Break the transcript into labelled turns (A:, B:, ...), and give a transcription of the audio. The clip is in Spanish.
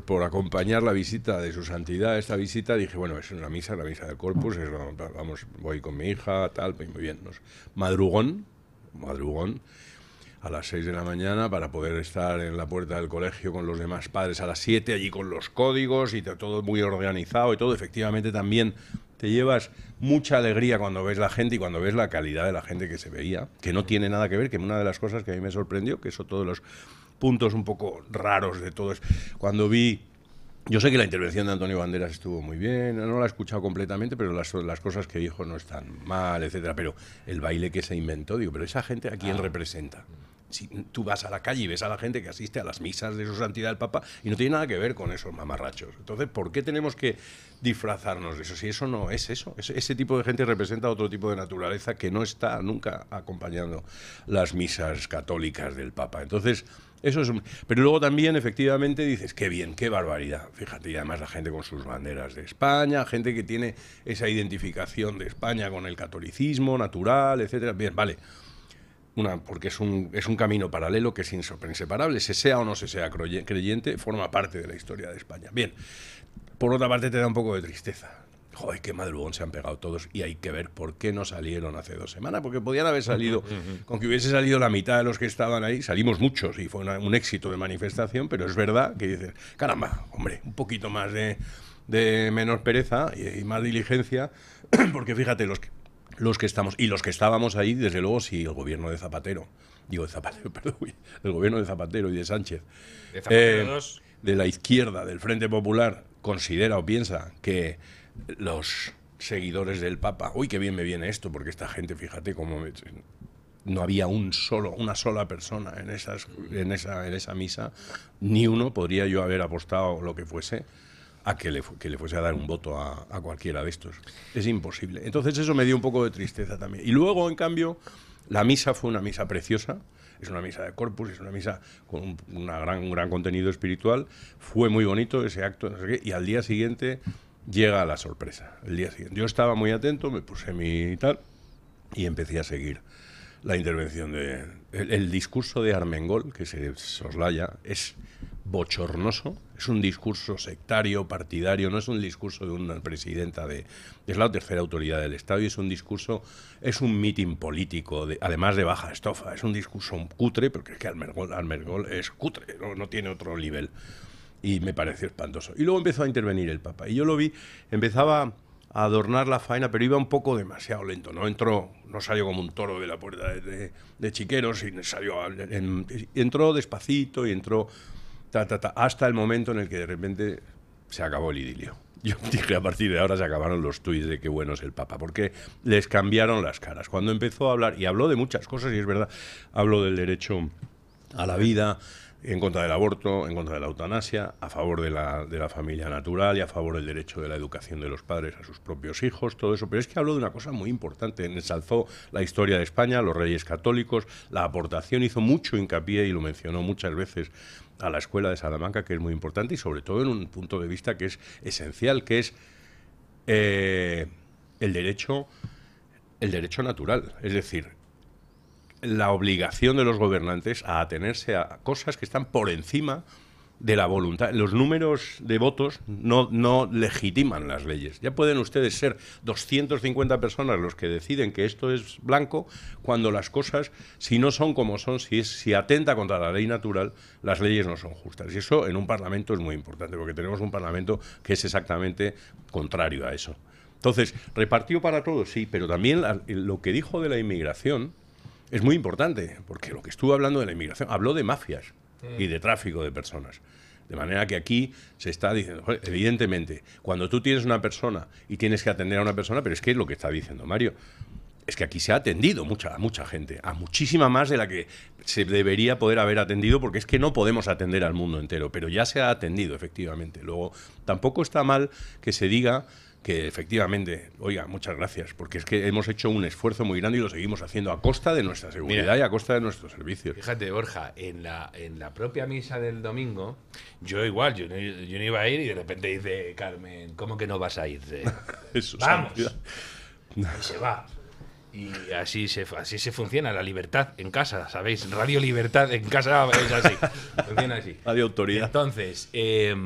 A: por acompañar la visita de su santidad, esta visita, dije, bueno, es una misa, la misa del Corpus, vamos, voy con mi hija, tal, pues muy bien. Madrugón, a las 6 de la mañana para poder estar en la puerta del colegio con los demás padres a las 7, allí con los códigos y todo muy organizado y todo. Efectivamente también te llevas mucha alegría cuando ves la gente y cuando ves la calidad de la gente que se veía, que no tiene nada que ver, que una de las cosas que a mí me sorprendió, que eso todos los puntos un poco raros de todo es cuando vi. Yo sé que la intervención de Antonio Banderas estuvo muy bien, no la he escuchado completamente, pero las cosas que dijo no están mal, etcétera. Pero el baile que se inventó, digo, pero esa gente ¿a quién representa? Si tú vas a la calle y ves a la gente que asiste a las misas de su santidad el Papa y no tiene nada que ver con esos mamarrachos. Entonces, ¿por qué tenemos que disfrazarnos de eso? Si eso no es eso. Ese tipo de gente representa otro tipo de naturaleza que no está nunca acompañando las misas católicas del Papa. Entonces, eso es. Pero luego también, efectivamente, dices, qué bien, qué barbaridad. Fíjate, y además la gente con sus banderas de España, gente que tiene esa identificación de España con el catolicismo natural, etcétera. Bien, vale. Porque es un camino paralelo que es inseparable, se sea o no se sea creyente, forma parte de la historia de España. Bien, por otra parte te da un poco de tristeza. Joder, qué madrugón se han pegado todos y hay que ver por qué no salieron hace 2 semanas, porque podían haber salido, con que hubiese salido la mitad de los que estaban ahí, salimos muchos y fue un éxito de manifestación, pero es verdad que dices, caramba, hombre, un poquito más de menos pereza y más diligencia, porque fíjate, los que estamos y los que estábamos ahí, desde luego, sí, el gobierno de Zapatero, el gobierno de Zapatero y de Sánchez,
B: de Zapatero
A: de la izquierda, del Frente Popular, considera o piensa que los seguidores del Papa, uy, qué bien me viene esto, porque esta gente, fíjate cómo no había una sola persona en esa misa, ni uno, podría yo haber apostado lo que fuese a que le fuese a dar un voto a cualquiera de estos. Es imposible. Entonces eso me dio un poco de tristeza también. Y luego, en cambio, la misa fue una misa preciosa, es una misa de Corpus, es una misa con un gran contenido espiritual, fue muy bonito ese acto, no sé qué, y al día siguiente llega la sorpresa. El día siguiente. Yo estaba muy atento, me puse mi tal y empecé a seguir la intervención el discurso de Armengol, que se soslaya, es bochornoso, es un discurso sectario, partidario, no es un discurso de una presidenta es la tercera autoridad del Estado y es un mitin político, además de baja estofa, es un discurso cutre, porque es que Armengol es cutre, no tiene otro nivel. Y me pareció espantoso. Y luego empezó a intervenir el Papa. Y yo lo vi, empezaba a adornar la faena, pero iba un poco demasiado lento. No salió como un toro de la puerta de Chiqueros, y entró despacito y entró hasta el momento en el que de repente se acabó el idilio. Yo dije, a partir de ahora se acabaron los tuits de qué bueno es el Papa, porque les cambiaron las caras. Cuando empezó a hablar, y habló de muchas cosas, y es verdad, habló del derecho a la vida, en contra del aborto, en contra de la eutanasia, a favor de la familia natural y a favor del derecho de la educación de los padres a sus propios hijos, todo eso. Pero es que habló de una cosa muy importante, ensalzó la historia de España, los reyes católicos, la aportación, hizo mucho hincapié y lo mencionó muchas veces a la escuela de Salamanca, que es muy importante y sobre todo en un punto de vista que es esencial, que es el derecho natural, es decir, la obligación de los gobernantes a atenerse a cosas que están por encima de la voluntad. Los números de votos no legitiman las leyes. Ya pueden ustedes ser 250 personas los que deciden que esto es blanco, cuando las cosas, si no son como son, si atenta contra la ley natural, las leyes no son justas. Y eso en un parlamento es muy importante, porque tenemos un parlamento que es exactamente contrario a eso. Entonces, repartió para todos, sí, pero también lo que dijo de la inmigración es muy importante, porque lo que estuvo hablando de la inmigración, habló de mafias y de tráfico de personas. De manera que aquí se está diciendo, joder, evidentemente, cuando tú tienes una persona y tienes que atender a una persona, pero es que es lo que está diciendo Mario, es que aquí se ha atendido a mucha gente, a muchísima más de la que se debería poder haber atendido, porque es que no podemos atender al mundo entero, pero ya se ha atendido, efectivamente. Luego, tampoco está mal que se diga que efectivamente, oiga, muchas gracias, porque es que hemos hecho un esfuerzo muy grande y lo seguimos haciendo a costa de nuestra seguridad y a costa de nuestros servicios.
B: Fíjate, Borja, en la propia misa del domingo, yo no iba a ir y de repente dice Carmen, ¿cómo que no vas a ir? Vamos. Y se va. Y así se funciona la libertad en casa, ¿sabéis? Radio Libertad en casa es así. Funciona así.
A: Radio Autoridad.
B: Entonces,